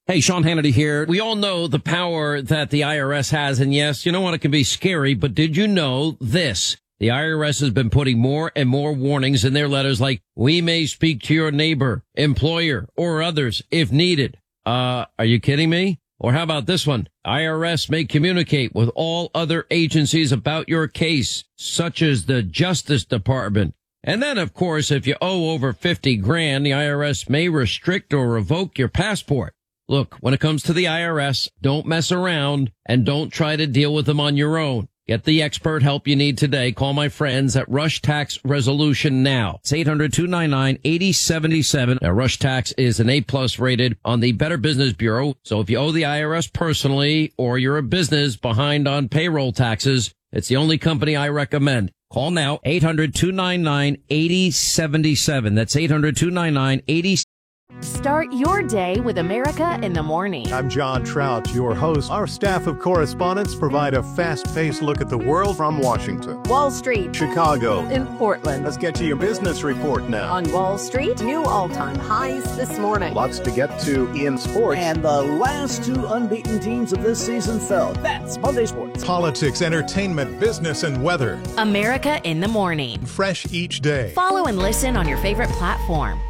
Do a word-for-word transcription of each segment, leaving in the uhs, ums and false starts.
Hey, Sean Hannity here. We all know the power that the I R S has, and yes, you know what, it can be scary, but did you know this? The I R S has been putting more and more warnings in their letters like, we may speak to your neighbor, employer, or others if needed. Uh, are you kidding me? Or how about this one? I R S may communicate with all other agencies about your case, such as the Justice Department. And then, of course, if you owe over fifty grand, the I R S may restrict or revoke your passport. Look, when it comes to the I R S, don't mess around and don't try to deal with them on your own. Get the expert help you need today. Call my friends at Rush Tax Resolution now. It's eight hundred, two nine nine, eight oh seven seven. Now, Rush Tax is an A-plus rated on the Better Business Bureau. So if you owe the I R S personally or you're a business behind on payroll taxes, it's the only company I recommend. Call now, eight hundred, two nine nine, eight oh seven seven. That's eight hundred, two nine nine, eight oh seven seven. Start your day with America in the Morning. I'm John Trout, your host. Our staff of correspondents provide a fast-paced look at the world from Washington, Wall Street, Chicago, in Portland. Let's get to your business report now. On Wall Street, new all-time highs this morning. Lots to get to in sports. And the last two unbeaten teams of this season fell. That's Monday Sports. Politics, entertainment, business, and weather. America in the Morning. Fresh each day. Follow and listen on your favorite platform.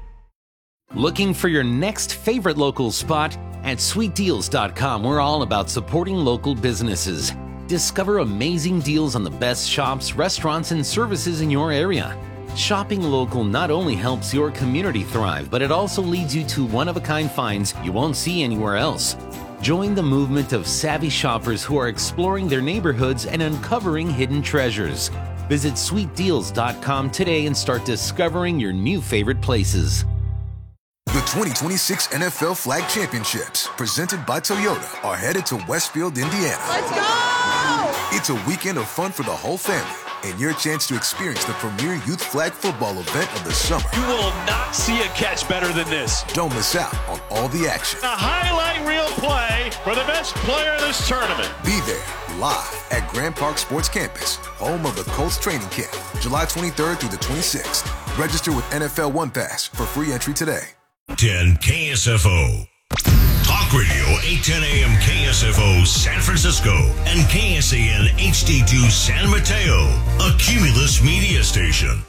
Looking for your next favorite local spot? At sweet deals dot com, we're all about supporting local businesses. Discover amazing deals on the best shops, restaurants, and services in your area. Shopping local not only helps your community thrive, but it also leads you to one-of-a-kind finds you won't see anywhere else. Join the movement of savvy shoppers who are exploring their neighborhoods and uncovering hidden treasures. Visit sweet deals dot com today and start discovering your new favorite places. The twenty twenty-six N F L Flag Championships, presented by Toyota, are headed to Westfield, Indiana. Let's go! It's a weekend of fun for the whole family and your chance to experience the premier youth flag football event of the summer. You will not see a catch better than this. Don't miss out on all the action. A highlight reel play for the best player in this tournament. Be there, live at Grand Park Sports Campus, home of the Colts training camp, July twenty-third through the twenty-sixth. Register with N F L One Pass for free entry today. ten K S F O. Talk Radio, eight ten a.m. K S F O San Francisco and K S A N H D two San Mateo, a Cumulus media station.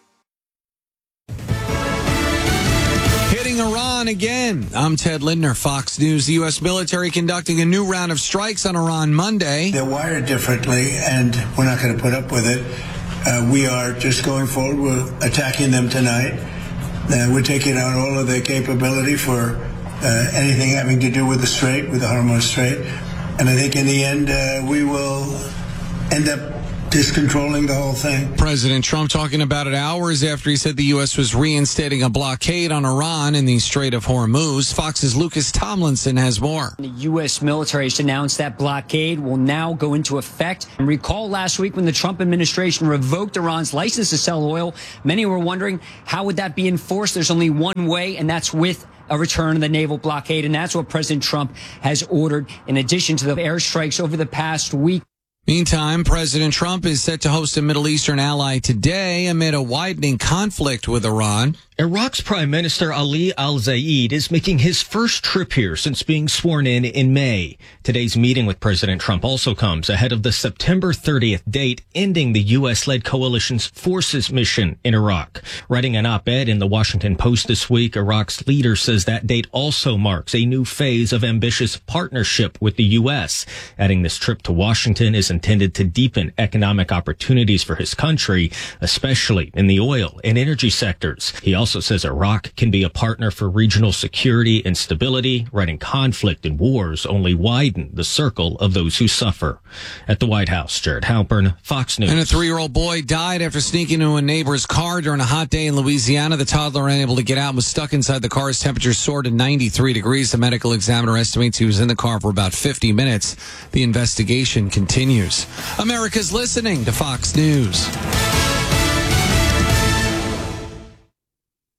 Hitting Iran again. I'm Ted Lindner, Fox News. The U S military conducting a new round of strikes on Iran Monday. They're wired differently, and we're not going to put up with it. Uh, we are just going forward. We're attacking them tonight. Uh, we're taking out all of their capability for uh, anything having to do with the Strait, with the Hormuz Strait. And I think in the end, uh, we will end up discontrolling the whole thing. President Trump talking about it hours after he said the U S was reinstating a blockade on Iran in the Strait of Hormuz. Fox's Lucas Tomlinson has more. The U S military has announced that blockade will now go into effect. And recall last week when the Trump administration revoked Iran's license to sell oil, many were wondering how would that be enforced? There's only one way, and that's with a return of the naval blockade. And that's what President Trump has ordered in addition to the airstrikes over the past week. Meantime, President Trump is set to host a Middle Eastern ally today amid a widening conflict with Iran. Iraq's Prime Minister Ali al-Zayed is making his first trip here since being sworn in in May. Today's meeting with President Trump also comes ahead of the September thirtieth date ending the U S-led coalition's forces mission in Iraq. Writing an op-ed in the Washington Post this week, Iraq's leader says that date also marks a new phase of ambitious partnership with the U S, adding this trip to Washington is intended to deepen economic opportunities for his country, especially in the oil and energy sectors. He also says Iraq can be a partner for regional security and stability, writing conflict and wars only widen the circle of those who suffer. At the White House, Jared Halpern, Fox News. And a three-year-old boy died after sneaking into a neighbor's car during a hot day in Louisiana. The toddler, unable to get out, was stuck inside the car. His temperature soared to ninety-three degrees. The medical examiner estimates he was in the car for about fifty minutes. The investigation continues. America's listening to Fox News. This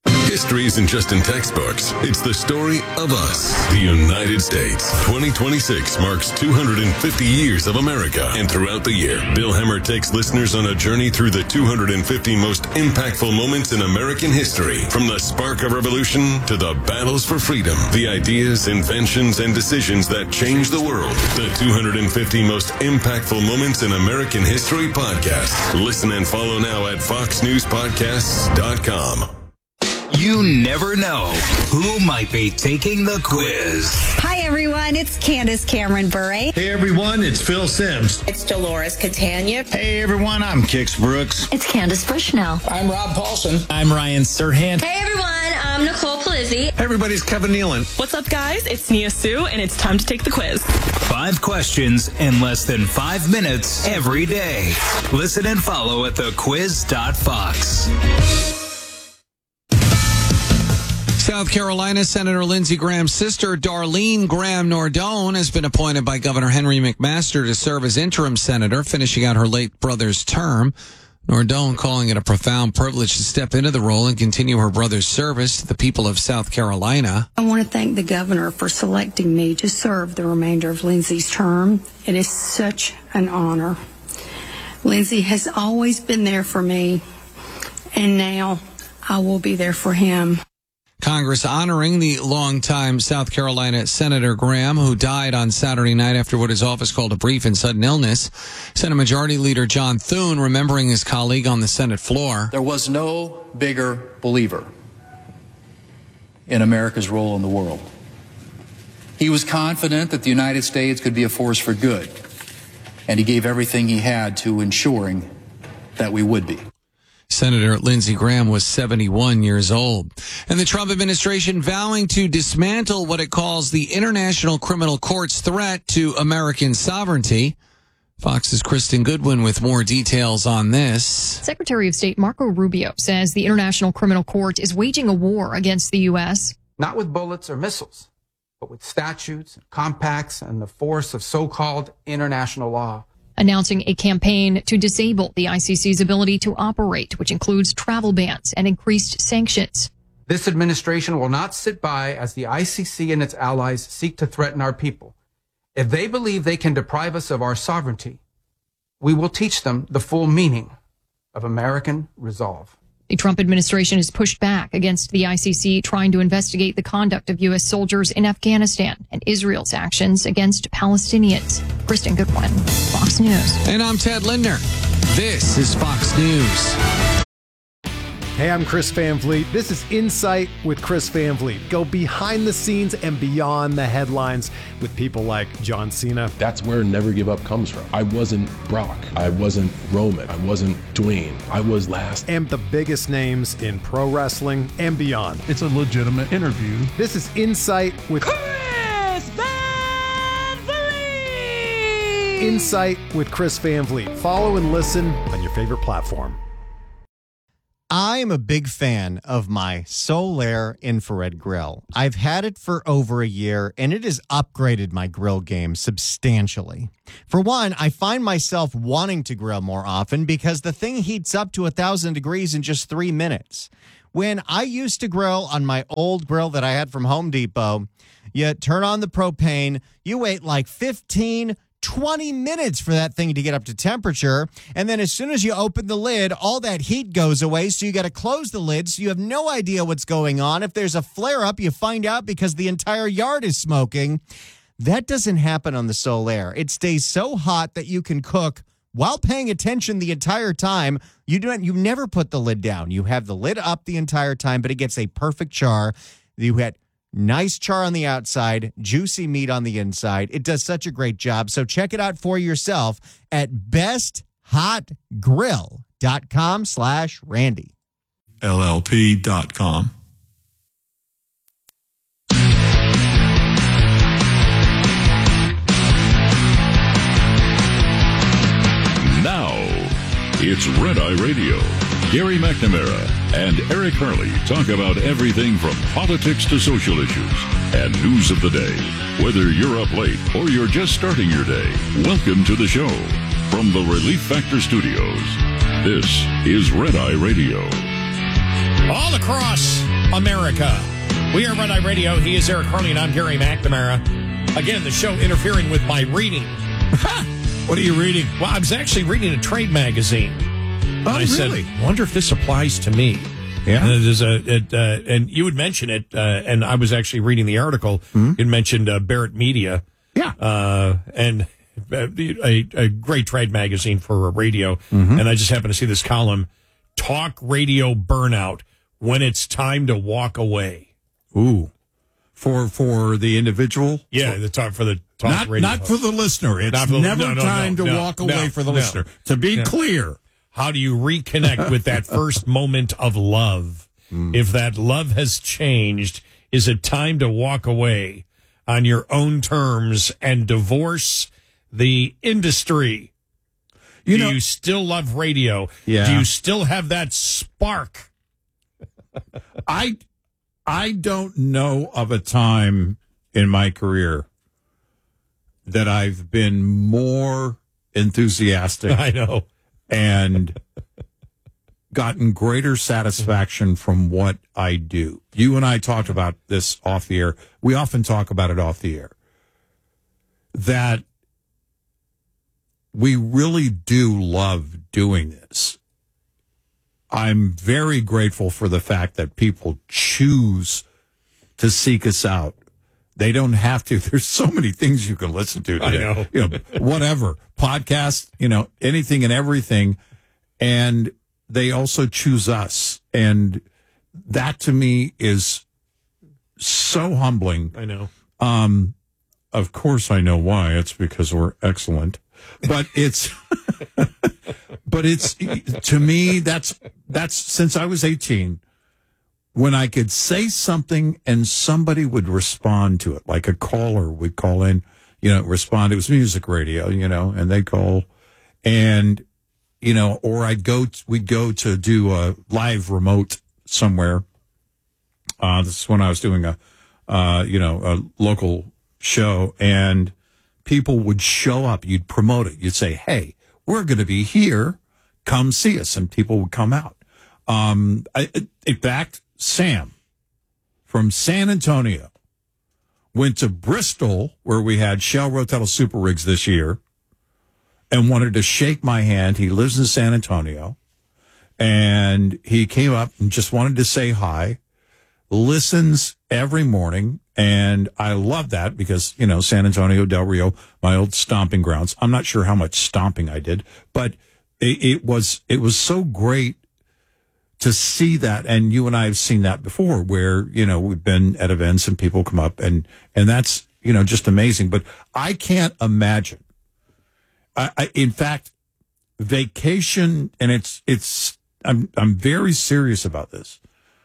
History isn't just in textbooks. It's the story of us, the United States. twenty twenty-six marks two hundred fifty years of America. And throughout the year, Bill Hemmer takes listeners on a journey through the two hundred fifty most impactful moments in American history. From the spark of revolution to the battles for freedom, the ideas, inventions, and decisions that changed the world. The two hundred fifty most impactful moments in American history podcast. Listen and follow now at fox news podcasts dot com. You never know who might be taking the quiz. Hi, everyone. It's Candace Cameron Bure. Hey, everyone. It's Phil Sims. It's Dolores Catania. Hey, everyone. I'm Kix Brooks. It's Candace Bushnell. I'm Rob Paulson. I'm Ryan Serhant. Hey, everyone. I'm Nicole Palizzi. Hey, everybody. It's Kevin Nealon. What's up, guys? It's Nia Sue, and it's time to take the quiz. Five questions in less than five minutes every day. Listen and follow at the quiz dot fox. South Carolina Senator Lindsey Graham's sister, Darlene Graham Nordone, has been appointed by Governor Henry McMaster to serve as interim senator, finishing out her late brother's term. Nordone calling it a profound privilege to step into the role and continue her brother's service to the people of South Carolina. I want to thank the governor for selecting me to serve the remainder of Lindsey's term. It is such an honor. Lindsey has always been there for me, and now I will be there for him. Congress honoring the longtime South Carolina Senator Graham, who died on Saturday night after what his office called a brief and sudden illness. Senate Majority Leader John Thune remembering his colleague on the Senate floor. There was no bigger believer in America's role in the world. He was confident that the United States could be a force for good, and he gave everything he had to ensuring that we would be. Senator Lindsey Graham was seventy-one years old. And the Trump administration vowing to dismantle what it calls the International Criminal Court's threat to American sovereignty. Fox's Kristen Goodwin with more details on this. Secretary of State Marco Rubio says the International Criminal Court is waging a war against the U S. Not with bullets or missiles, but with statutes, compacts, and the force of so-called international law. Announcing a campaign to disable the I C C's ability to operate, which includes travel bans and increased sanctions. This administration will not sit by as the I C C and its allies seek to threaten our people. If they believe they can deprive us of our sovereignty, we will teach them the full meaning of American resolve. The Trump administration has pushed back against the I C C trying to investigate the conduct of U S soldiers in Afghanistan and Israel's actions against Palestinians. Kristen Goodwin, Fox News. And I'm Ted Lindner. This is Fox News. Hey, I'm Chris Van Vliet. This is Insight with Chris Van Vliet. Go behind the scenes and beyond the headlines with people like John Cena. That's where Never Give Up comes from. I wasn't Brock. I wasn't Roman. I wasn't Dwayne. I was last. And the biggest names in pro wrestling and beyond. It's a legitimate interview. This is Insight with Chris Van Vliet. Insight with Chris Van Vliet. Follow and listen on your favorite platform. I am a big fan of my Solaire infrared grill. I've had it for over a year, and it has upgraded my grill game substantially. For one, I find myself wanting to grill more often because the thing heats up to one thousand degrees in just three minutes. When I used to grill on my old grill that I had from Home Depot, you turn on the propane, you wait like fifteen twenty minutes for that thing to get up to temperature. And then as soon as you open the lid, all that heat goes away. So you got to close the lid. So you have no idea what's going on. If there's a flare up, you find out because the entire yard is smoking. That doesn't happen on the Solaire. It stays so hot that you can cook while paying attention the entire time. You don't, you never put the lid down. You have the lid up the entire time, but it gets a perfect char. You had nice char on the outside, juicy meat on the inside. It does such a great job. So check it out for yourself at best hot grill dot com slash Randy. L L P dot com. Now, it's Red Eye Radio. Gary McNamara and Eric Harley talk about everything from politics to social issues and news of the day. Whether you're up late or you're just starting your day, welcome to the show. From the Relief Factor Studios, this is Red Eye Radio. All across America. We are Red Eye Radio. He is Eric Harley, and I'm Gary McNamara. Again, the show interfering with my reading. What are you reading? Well, I was actually reading a trade magazine. Oh, I really? said, wonder if this applies to me. Yeah. And, there's a, it, uh, and you would mention it, uh, and I was actually reading the article. Mm-hmm. You mentioned uh, Barrett Media. Yeah. Uh, and a, a great trade magazine for radio. Mm-hmm. And I just happened to see this column, Talk Radio Burnout, when it's time to walk away. Ooh. For for the individual? Yeah, the talk for the talk not, radio. Not for the listener. It's Not for the- never no, no, time no, to no, walk no, away for the no. listener. To be Yeah. clear. How do you reconnect with that first moment of love? Mm. If that love has changed, is it time to walk away on your own terms and divorce the industry? You do know, you still love radio? Yeah. Do you still have that spark? I I don't know of a time in my career that I've been more enthusiastic. I know. And gotten greater satisfaction from what I do. You and I talked about this off the air. We often talk about it off the air. That we really do love doing this. I'm very grateful for the fact that people choose to seek us out. They don't have to. There's so many things you can listen to today. I know. You know, whatever. Podcasts, you know, anything and everything. And they also choose us. And that to me is so humbling. I know. Um, of course I know why. It's because we're excellent. But it's, but it's, to me, that's, that's since I was eighteen, when I could say something and somebody would respond to it, like a caller would call in, you know, respond. It was music radio, you know, and they'd call and, you know, or I'd go, we'd go to do a live remote somewhere. Uh, this is when I was doing a, uh, you know, a local show, and people would show up. You'd promote it. You'd say, hey, we're going to be here. Come see us. And people would come out. Um, I, in fact, Sam from San Antonio went to Bristol, where we had Shell Rotella Super Rigs this year, and wanted to shake my hand. He lives in San Antonio, and he came up and just wanted to say hi, listens every morning. And I love that because, you know, San Antonio, Del Rio, my old stomping grounds. I'm not sure how much stomping I did, but it, it was, it was so great to see that. And you and I have seen that before where, you know, we've been at events and people come up and, and that's, you know, just amazing. But I can't imagine. I, I in fact, vacation, and it's, it's, I'm, I'm very serious about this.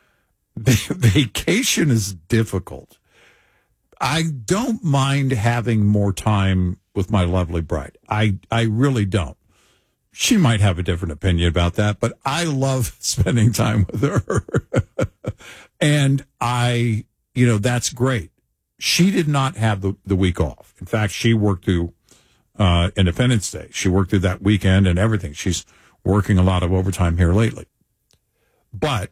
Vacation is difficult. I don't mind having more time with my lovely bride. I, I really don't. She might have a different opinion about that, but I love spending time with her. And I, you know, that's great. She did not have the, the week off. In fact, she worked through uh, Independence Day. She worked through that weekend and everything. She's working a lot of overtime here lately. But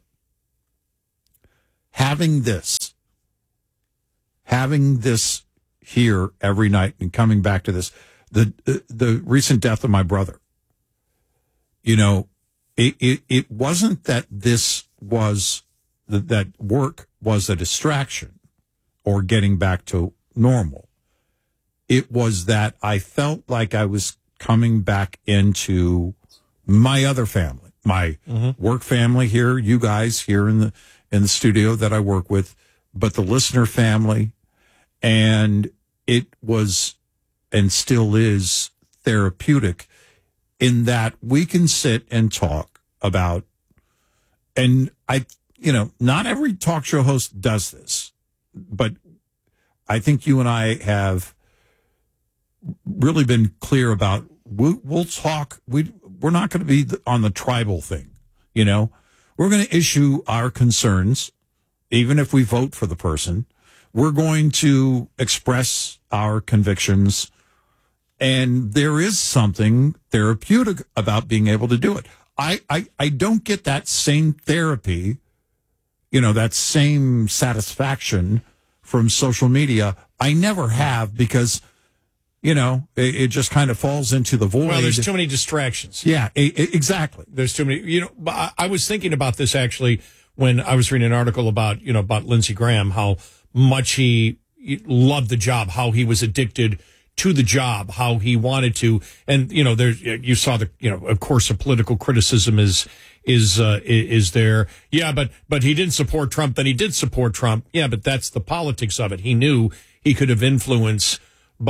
having this, having this here every night and coming back to this, the the, the recent death of my brother, you know, it, it, it wasn't that this was, that, that work was a distraction or getting back to normal. It was that I felt like I was coming back into my other family, my mm-hmm. work family here, you guys here in the, in the studio that I work with, but the listener family. And it was, and still is, therapeutic in that we can sit and talk about, and I, you know, not every talk show host does this, but I think you and I have really been clear about, we'll, we'll talk, we, we're not going to be on the tribal thing, you know, we're going to issue our concerns, even if we vote for the person. We're going to express our convictions, and there is something therapeutic about being able to do it. I, I, I don't get that same therapy you know, that same satisfaction from social media. I never have because, you know, it, it just kind of falls into the void. Well, there's too many distractions. Yeah, e- e- exactly. There's too many. You know, I, I was thinking about this actually when I was reading an article about, you know, about Lindsey Graham, how much he loved the job, how he was addicted to the job, how he wanted to. And, you know, there, you saw the, you know, of course, the political criticism is, is, uh, is there. Yeah, but, but he didn't support Trump. Then he did support Trump. Yeah, but that's the politics of it. He knew he could have influence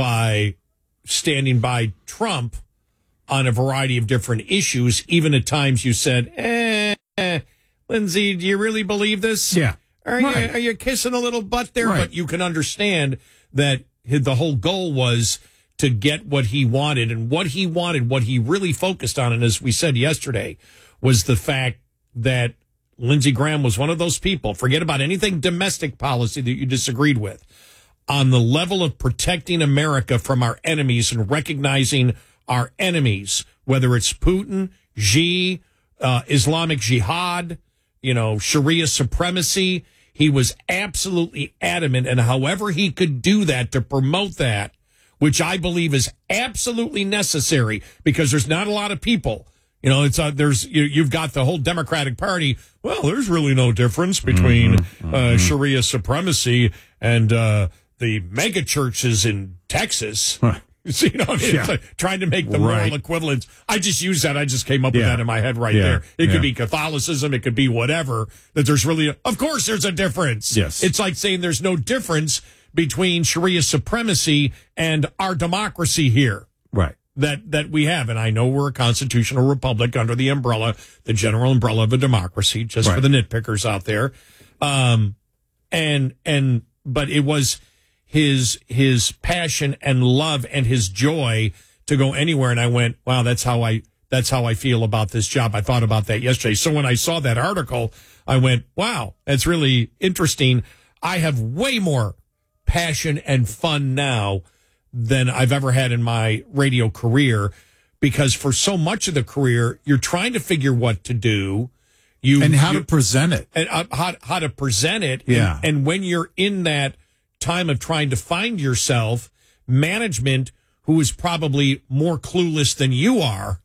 by standing by Trump on a variety of different issues. Even at times you said, eh, eh Lindsey, do you really believe this? Yeah. Are, right. you, are you kissing a little butt there? Right. But you can understand that the whole goal was to get what he wanted. And what he wanted, what he really focused on, and as we said yesterday, was the fact that Lindsey Graham was one of those people, forget about anything domestic policy that you disagreed with, on the level of protecting America from our enemies and recognizing our enemies, whether it's Putin, Xi, uh, Islamic Jihad, you know, Sharia supremacy. He was absolutely adamant, and however he could do that to promote that, which I believe is absolutely necessary, because there's not a lot of people. You know, it's uh, there's you, you've got the whole Democratic Party. Well, there's really no difference between mm-hmm, mm-hmm. Uh, Sharia supremacy and uh, the mega churches in Texas. Huh. You know, it's yeah. like trying to make the moral right. equivalence. I just use that. I just came up with yeah. that in my head right yeah. there. It yeah. could be Catholicism. It could be whatever. That there's really, a, of course, there's a difference. Yes, it's like saying there's no difference between Sharia supremacy and our democracy here. Right. That that we have, and I know we're a constitutional republic under the umbrella, the general umbrella of a democracy. Just right. for the nitpickers out there, um, and and but it was his his passion and love and his joy to go anywhere. And I went, wow, that's how I that's how I feel about this job. I thought about that yesterday. So when I saw that article, I went, wow, that's really interesting. I have way more passion and fun now than I've ever had in my radio career, because for so much of the career, you're trying to figure what to do. You and how you, to present it. And uh, how, how to present it. Yeah. And, and when you're in that time of trying to find yourself, management, who is probably more clueless than you are.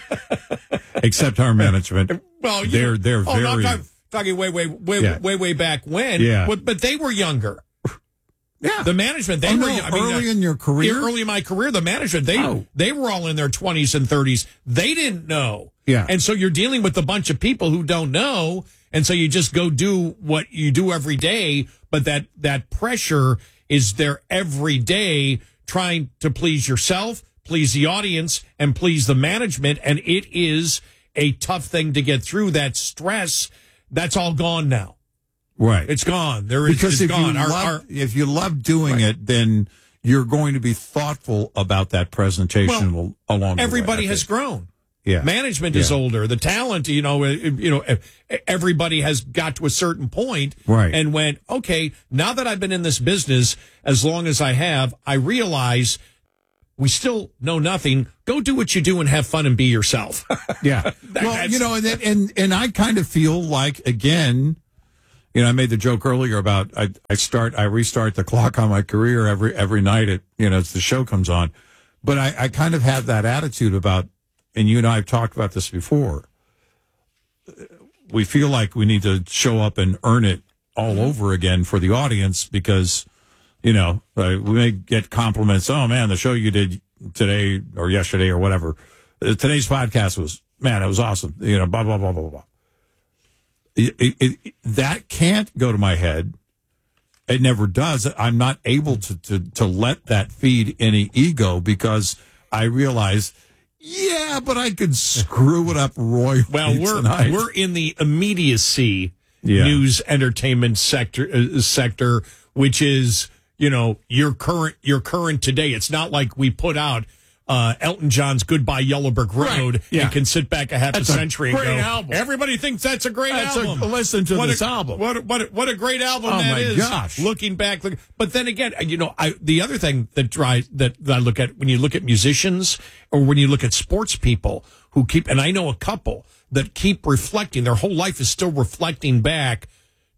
Except our management. Well, they're know, they're oh, very no, I'm talking, talking way, way, way, yeah. way, way back when. Yeah. But, but they were younger. Yeah. The management, they oh, were no, I mean, early uh, in your career. Early in my career, the management, they oh. they were all in their twenties and thirties. They didn't know. Yeah. And so you're dealing with a bunch of people who don't know. And so you just go do what you do every day. But that, that pressure is there every day, trying to please yourself, please the audience, and please the management. And it is a tough thing to get through. That stress, that's all gone now. Right. It's gone. There is, because it's if gone. You our, love, our, if you love doing right. it, then you're going to be thoughtful about that presentation well, along the way. Everybody has grown. Yeah. Management yeah. is older. The talent, you know, you know, everybody has got to a certain point right. and went, okay, now that I've been in this business as long as I have, I realize we still know nothing. Go do what you do and have fun and be yourself. yeah. that, well, you know, and, and and I kind of feel like, again, you know, I made the joke earlier about I, I start, I restart the clock on my career every every night at, you know, as the show comes on. But I, I kind of have that attitude about, and you and I have talked about this before, we feel like we need to show up and earn it all over again for the audience because, you know, uh, we may get compliments. Oh, man, the show you did today or yesterday or whatever, uh, today's podcast was, man, it was awesome. You know, blah, blah, blah, blah, blah. It, it, it, that can't go to my head. It never does. I'm not able to, to, to let that feed any ego because I realize, yeah, but I could screw it up royally. Well, we're tonight. we're in the immediacy yeah. news entertainment sector uh, sector, which is, you know, your current your current today. It's not like we put out Uh, Elton John's Goodbye Yellow Brick Road right. yeah. and can sit back a half that's a century a and go, album. everybody thinks that's a great that's album. A, listen to what this a, album. What, what, what a great album oh that my is. Gosh. Looking back. Look, but then again, you know, I, the other thing that, dry, that, that I look at when you look at musicians or when you look at sports people who keep, and I know a couple that keep reflecting, their whole life is still reflecting back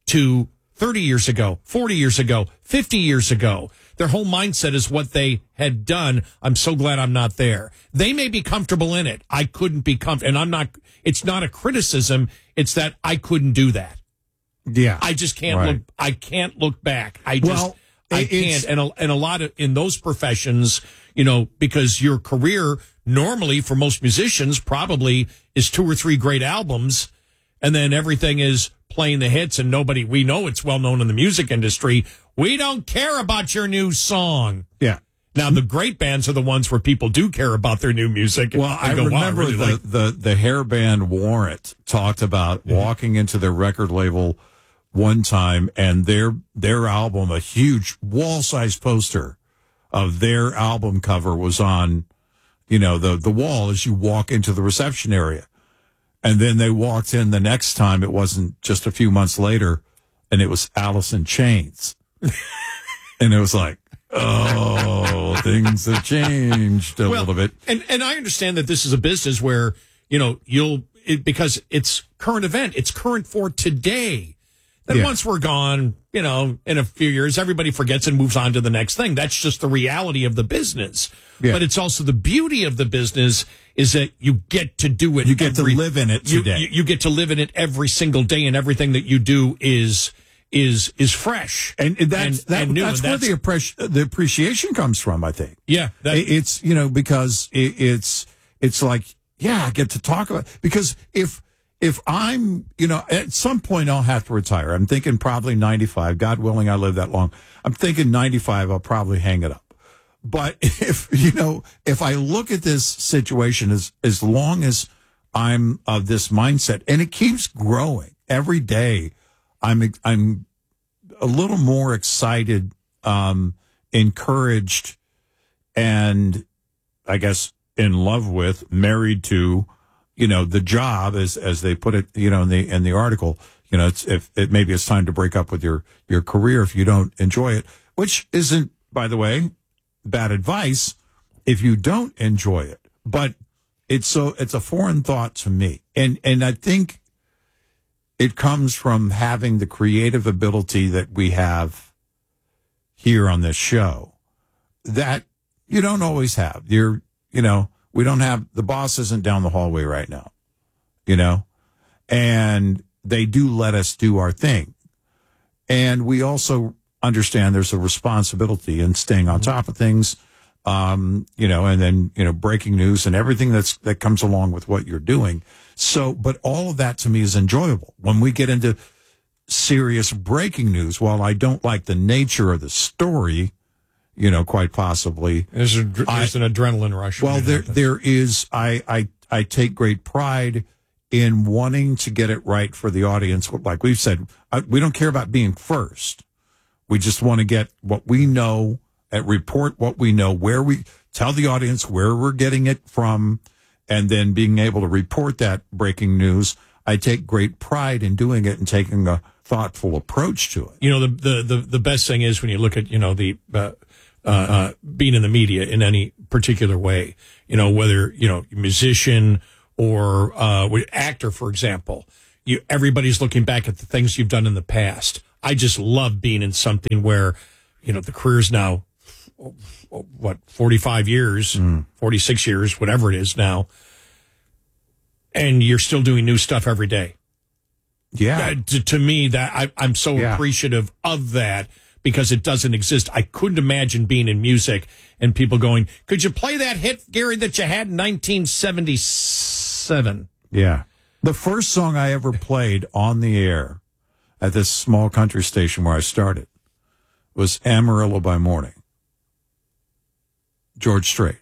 to thirty years ago, forty years ago, fifty years ago. Their whole mindset is what they had done. I'm so glad I'm not there. They may be comfortable in it. I couldn't be comfortable. And I'm not, it's not a criticism. It's that I couldn't do that. Yeah. I just can't right. look, I can't look back. I just, well, I can't. And a, and a lot of, in those professions, you know, because your career normally for most musicians probably is two or three great albums. And then everything is playing the hits, and nobody, we know it's well known in the music industry. We don't care about your new song. Yeah. Now, the great bands are the ones where people do care about their new music. Well, I go, remember wow, I really the, like- the, the hair band Warrant talked about mm-hmm. walking into their record label one time, and their their album, a huge wall-sized poster of their album cover was on, you know, the, the wall as you walk into the reception area. And then they walked in the next time. It wasn't just a few months later, and it was Alice in Chains. And it was like, oh, things have changed a well, little bit. And and I understand that this is a business where, you know, you'll, it, because it's current event, it's current for today. Then Yeah. once we're gone, you know, in a few years, everybody forgets and moves on to the next thing. That's just the reality of the business. Yeah. But it's also the beauty of the business is that you get to do it. You get every, to live in it you, today. You, you get to live in it every single day, and everything that you do is is is fresh. And that's and, that, and new, that's and where the, appre- the appreciation comes from, I think. Yeah. That, It- it's, you know, because it, it's, it's like, yeah, I get to talk about, because if, if I'm, you know, at some point I'll have to retire. I'm thinking probably ninety-five, God willing, I live that long. I'm thinking ninety-five, I'll probably hang it up. But if, you know, if I look at this situation as, as long as I'm of this mindset, and it keeps growing every day, I'm, I'm a little more excited, um, encouraged, and I guess in love with, married to, you know, the job, as as they put it, you know, in the in the article. You know, it's if it maybe it's time to break up with your your career if you don't enjoy it, which isn't, by the way, bad advice if you don't enjoy it. But it's so it's a foreign thought to me, and and I think it comes from having the creative ability that we have here on this show that you don't always have. You're, you know, we don't have, the boss isn't down the hallway right now, you know, and they do let us do our thing. And we also understand there's a responsibility in staying on top of things, um, you know, and then, you know, breaking news and everything that's, that comes along with what you're doing. So, but all of that to me is enjoyable. When we get into serious breaking news, while I don't like the nature of the story, you know, quite possibly. There's, a, there's I, an adrenaline rush. Well, there there is. I, I I take great pride in wanting to get it right for the audience. Like we've said, I, we don't care about being first. We just want to get what we know and report what we know, where we tell the audience where we're getting it from, and then being able to report that breaking news. I take great pride in doing it and taking a thoughtful approach to it. You know, the the the, the best thing is when you look at, you know, the uh, uh, uh, being in the media in any particular way, you know, whether, you know, musician or uh, actor, for example, you everybody's looking back at the things you've done in the past. I just love being in something where, you know, the career's now, what, forty-five years, mm. forty-six years, whatever it is now, and you're still doing new stuff every day. Yeah. Uh, to, to me, that I, I'm so yeah. appreciative of that, because it doesn't exist. I couldn't imagine being in music and people going, could you play that hit, Gary, that you had in nineteen seventy-seven? Yeah. The first song I ever played on the air at this small country station where I started was Amarillo by Morning, George Strait.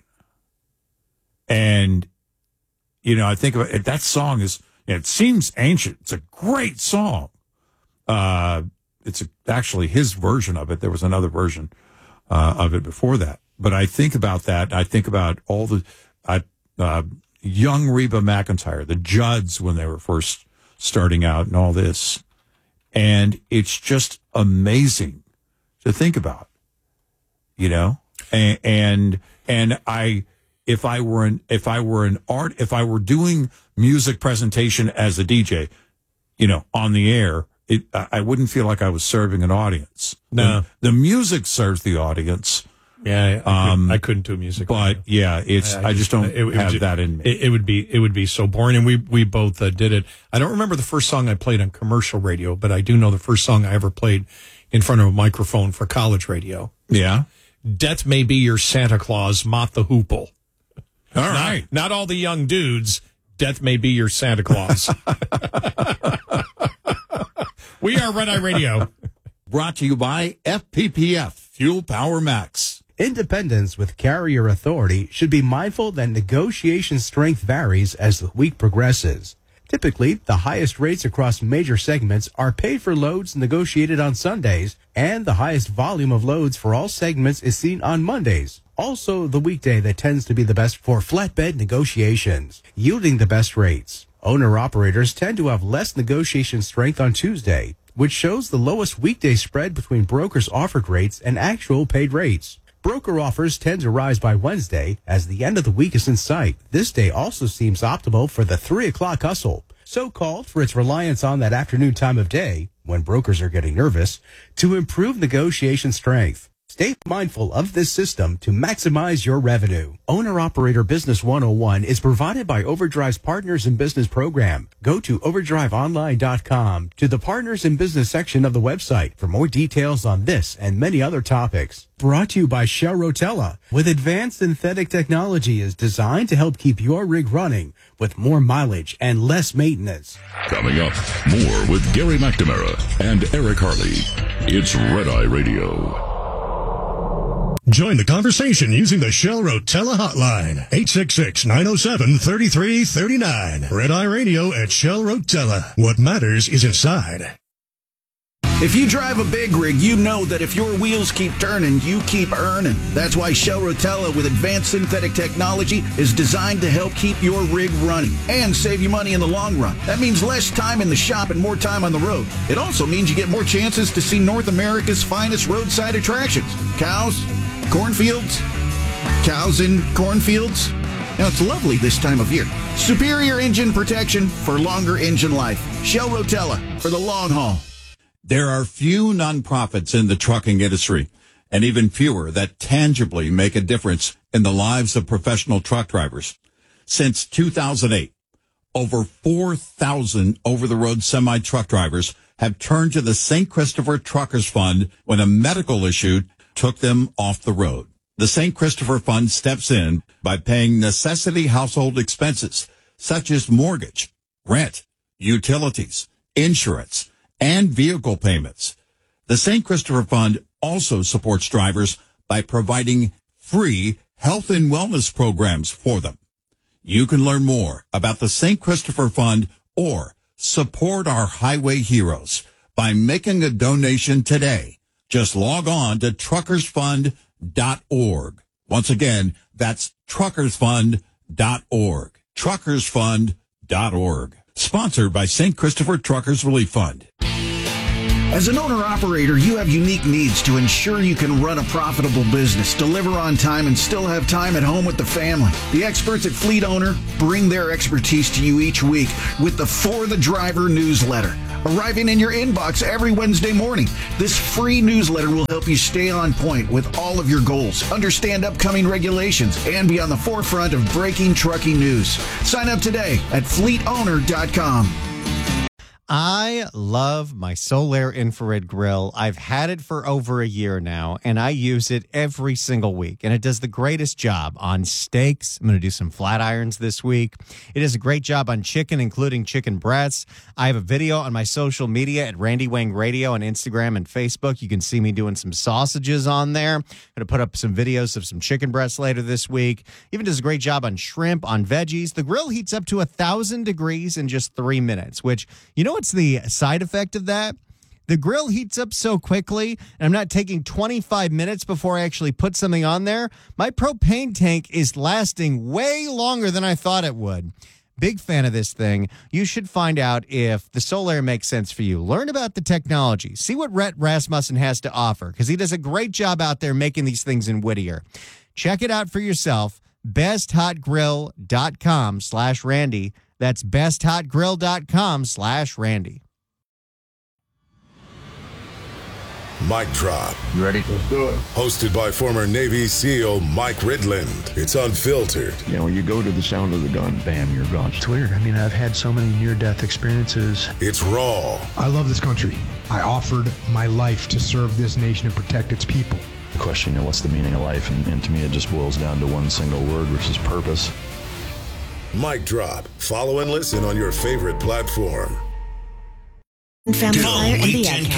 And, you know, I think about it, that song is, it seems ancient. It's a great song. Uh, it's a, actually his version of it. There was another version uh, of it before that. But I think about that. I think about all the uh, uh, young Reba McEntire, the Judds when they were first starting out and all this. And it's just amazing to think about, you know, and, and, and I, if I were an, if I were an art, if I were doing music presentation as a D J, you know, on the air, it, I wouldn't feel like I was serving an audience. No. The, the music serves the audience. Yeah, I, um, couldn't, I couldn't do music. But yeah, it's, I, I just don't it, it have just, that in me. It, it would be, it would be so boring. And we, we both uh, did it. I don't remember the first song I played on commercial radio, but I do know the first song I ever played in front of a microphone for college radio. Yeah. Death May Be Your Santa Claus, Mott the Hoople. All not, right. Not all the young dudes. Death May Be Your Santa Claus. We are Red Eye Radio. Brought to you by F P P F, Fuel Power Max. Independents with carrier authority should be mindful that negotiation strength varies as the week progresses. Typically, the highest rates across major segments are paid for loads negotiated on Sundays, and the highest volume of loads for all segments is seen on Mondays. Also, the weekday that tends to be the best for flatbed negotiations, yielding the best rates. Owner-operators tend to have less negotiation strength on Tuesday, which shows the lowest weekday spread between brokers' offered rates and actual paid rates. Broker offers tend to rise by Wednesday as the end of the week is in sight. This day also seems optimal for the three o'clock hustle, so called for its reliance on that afternoon time of day, when brokers are getting nervous, to improve negotiation strength. Stay mindful of this system to maximize your revenue. Owner-Operator Business one oh one is provided by Overdrive's Partners in Business program. Go to overdrive online dot com to the Partners in Business section of the website for more details on this and many other topics. Brought to you by Shell Rotella, with advanced synthetic technology is designed to help keep your rig running with more mileage and less maintenance. Coming up, more with Gary McNamara and Eric Harley. It's Red Eye Radio. Join the conversation using the Shell Rotella hotline, eight six six, nine oh seven, three three three nine. Red Eye Radio at Shell Rotella. What matters is inside. If you drive a big rig, you know that if your wheels keep turning, you keep earning. That's why Shell Rotella with advanced synthetic technology is designed to help keep your rig running and save you money in the long run. That means less time in the shop and more time on the road. It also means you get more chances to see North America's finest roadside attractions. Cows, cornfields, cows in cornfields. Now, it's lovely this time of year. Superior engine protection for longer engine life. Shell Rotella for the long haul. There are few nonprofits in the trucking industry, and even fewer that tangibly make a difference in the lives of professional truck drivers. Since two thousand eight, over four thousand over-the-road semi-truck drivers have turned to the Saint Christopher Truckers Fund when a medical issue took them off the road. The Saint Christopher Fund steps in by paying necessity household expenses, such as mortgage, rent, utilities, insurance, and vehicle payments. The Saint Christopher Fund also supports drivers by providing free health and wellness programs for them. You can learn more about the Saint Christopher Fund or support our highway heroes by making a donation today. Just log on to truckers fund dot org. Once again, that's truckers fund dot org. truckers fund dot org. Sponsored by Saint Christopher Truckers Relief Fund. As an owner-operator, you have unique needs to ensure you can run a profitable business, deliver on time, and still have time at home with the family. The experts at Fleet Owner bring their expertise to you each week with the For the Driver newsletter, arriving in your inbox every Wednesday morning. This free newsletter will help you stay on point with all of your goals, understand upcoming regulations, and be on the forefront of breaking trucking news. Sign up today at fleet owner dot com. I love my Solaire infrared grill. I've had it for over a year now, and I use it every single week, and it does the greatest job on steaks. I'm going to do some flat irons this week. It does a great job on chicken, including chicken breasts. I have a video on my social media at Randy Wang Radio on Instagram and Facebook. You can see me doing some sausages on there. I'm going to put up some videos of some chicken breasts later this week. Even does a great job on shrimp, on veggies. The grill heats up to one thousand degrees in just three minutes, which, you know, what's the side effect of that? The grill heats up so quickly, and I'm not taking twenty-five minutes before I actually put something on there. My propane tank is lasting way longer than I thought it would. Big fan of this thing. You should find out if the Solaire makes sense for you. Learn about the technology. See what Rhett Rasmussen has to offer, because he does a great job out there making these things in Whittier. Check it out for yourself. best hot grill dot com slash Randy. That's best hot grill dot com slash Randy. Mic Drop. You ready? Let's do it. Hosted by former Navy SEAL Mike Ridland. It's unfiltered. You know, you go to the sound of the gun, bam, you're gone. It's weird. I mean, I've had so many near-death experiences. It's raw. I love this country. I offered my life to serve this nation and protect its people. The question, you know, what's the meaning of life? And, and to me, it just boils down to one single word, which is purpose. Mic Drop. Follow and listen on your favorite platform. Family Fire and the Ad